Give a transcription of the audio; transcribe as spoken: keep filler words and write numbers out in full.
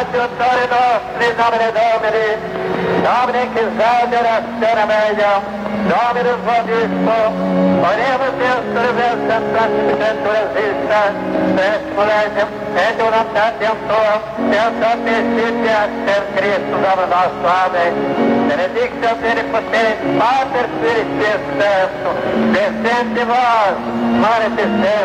Aiutori nostri, Domine Domini, Domine che salve la sera meglio, Domine Vobispo, oremos Deus por essa santificando resista, desmolete, et una tantium tua, Deus sapescitia per Cristo, Domine nostro, Amém. Benedicta Omnipotens, Pater Spiritus Sancto, descende vós, manifestemos.